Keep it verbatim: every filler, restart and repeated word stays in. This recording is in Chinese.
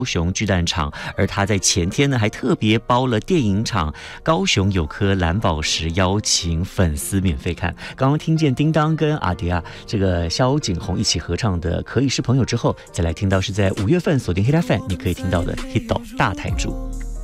高雄巨蛋场，而他在前天呢还特别包了电影场，高雄有颗蓝宝石，邀请粉丝免费看。刚刚听见叮当跟阿迪亚这个萧景宏一起合唱的《可以是朋友》之后，再来听到是在五月份锁定 Hit F M 你可以听到的 Hit 大台柱。